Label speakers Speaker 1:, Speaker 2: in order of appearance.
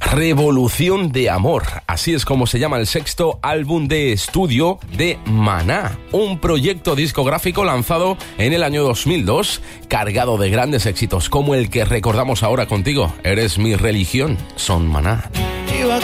Speaker 1: Revolución de Amor, así es como se llama el sexto álbum de estudio de Maná, un proyecto discográfico lanzado en el año 2002, cargado de grandes éxitos como el que recordamos ahora contigo, Eres mi religión, son Maná.
Speaker 2: Iba